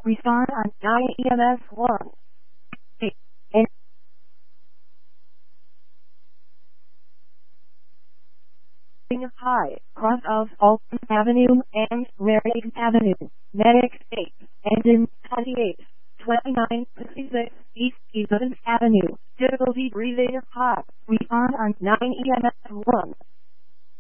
Respond on 9 EMS 1. High, cross of Alton Avenue and Raritan Avenue, Medic 8, engine 28, 2966 East 11th Avenue, difficulty breathing hot, respond on 9 EMS 1.